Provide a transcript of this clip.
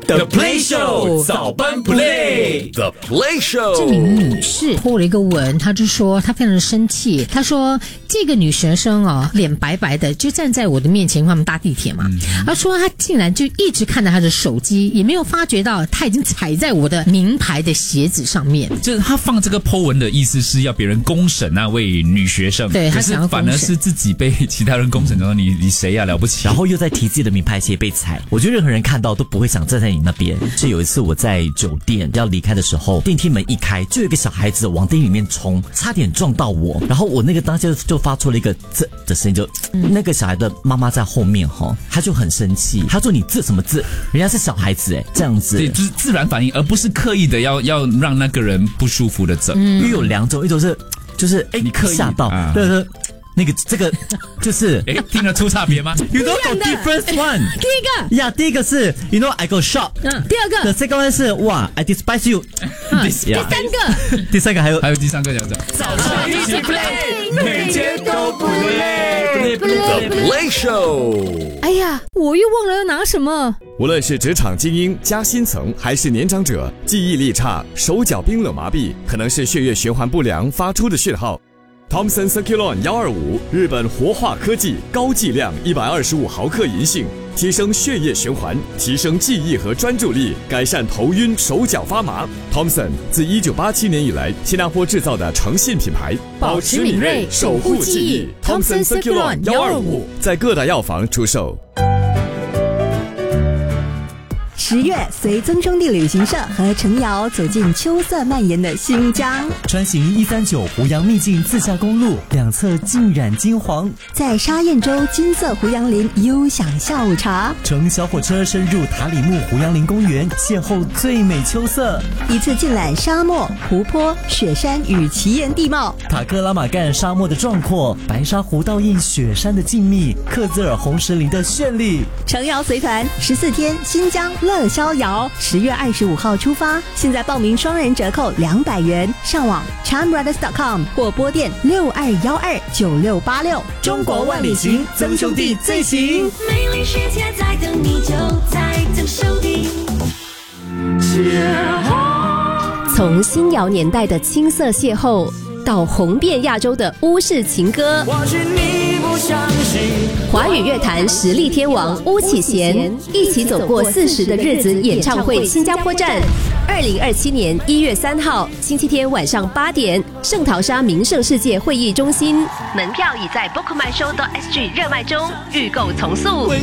The Play Show 早班 Play The Play Show。 这名女士po了一个文，她就说她非常的生气，她说这个女学生脸白白的就站在我的面前，他们搭地铁嘛，她说她竟然就一直看着她的手机，也没有发觉到她已经踩在我的名牌的鞋子上面。 就是她放这个 po 文的意思是要别人公审那位女学生， 对， 可是反而是自己被其他人公审，然后你谁呀，了不起？ 然后又在提自己的名牌鞋被踩，我觉得任何人看到都不会想站在你那边。是有一次我在酒店要离开的时候，电梯门一开，就有一个小孩子往电梯里面冲，差点撞到我。然后我那个当下就发出了一个“啧”的声音，就那个小孩的妈妈在后面他就很生气，他说：“你啧什么啧？人家是小孩子这样子。” 对，就是自然反应，而不是刻意的要让那个人不舒服的啧。 因为有两种，一种是就是你刻意吓到，对。这个就是听得出差别吗 ？You know the different one。 第一个第一个是 You know I go shop。 第二个 The second one 是哇 I despise you。第三个还有第三个讲早上一起 play， 每天都不累。The Play Show。 哎呀，我又忘了要拿什么。 无论是职场精英、加薪层，还是年长者，记忆力差、手脚冰冷麻痹，可能是血液循环不良发出的讯号。Thompson Circulon 125，日本活化科技，高剂量125毫克银杏，提升血液循环，提升记忆和专注力，改善头晕、手脚发麻。Thompson 自1987年以来，新加坡制造的诚信品牌， 保持敏锐，守护记忆。Thompson Circulon 125 在各大药房出售。 10月，随曾兄弟旅行社和程瑶走进秋色蔓延的新疆， 穿行139胡杨秘境自驾公路，两侧浸染金黄， 在沙堰洲金色胡杨林悠享下午茶， 乘小火车深入塔里木胡杨林公园，邂逅最美秋色， 一次尽览沙漠、湖泊、雪山与奇岩地貌， 塔克拉玛干沙漠的壮阔，白沙湖倒映雪山的静谧，克孜尔红石林的绚丽。 程瑶随团14天新疆乐逍遥，10月25号出发，现在报名双人折扣200元，上网 charmbrothers.com 或拨电62129686。 中国万里行，曾兄弟最行。 美丽世界在等你，就在曾兄弟。 从新谣年代的青涩邂逅，到红遍亚洲的乌式情歌， 或许你不相信。 华语乐坛实力天王巫启贤一起走过40的日子演唱会新加坡站，2027年1月3号星期天晚上8点，圣淘沙名胜世界会议中心，门票已在 bookmyshow.sg 热卖中，预购从速。